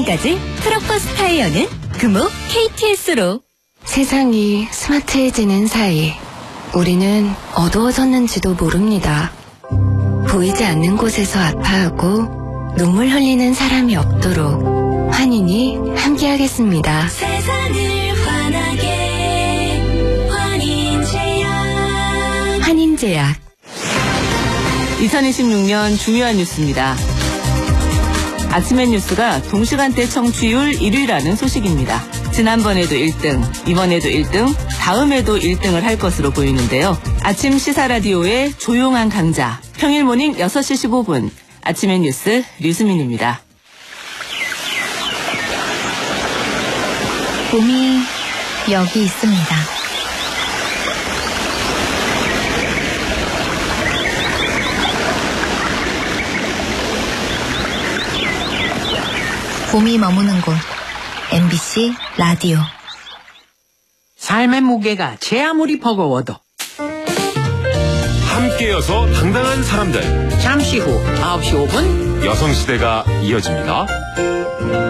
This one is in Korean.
지금까지 트럭버스 타이어는 금호 KTS로. 세상이 스마트해지는 사이 우리는 어두워졌는지도 모릅니다. 보이지 않는 곳에서 아파하고 눈물 흘리는 사람이 없도록 환인이 함께하겠습니다. 세상을 환하게 환인제약. 환인제약. 2026년 중요한 뉴스입니다. 아침엔 뉴스가 동시간대 청취율 1위라는 소식입니다. 지난번에도 1등, 이번에도 1등, 다음에도 1등을 할 것으로 보이는데요. 아침 시사라디오의 조용한 강자, 평일 모닝 6시 15분, 아침엔 뉴스 류수민입니다. 봄이 여기 있습니다. 봄이 머무는 곳, MBC 라디오. 삶의 무게가 제 아무리 버거워도 함께여서 당당한 사람들. 잠시 후 9시 5분 여성시대가 이어집니다.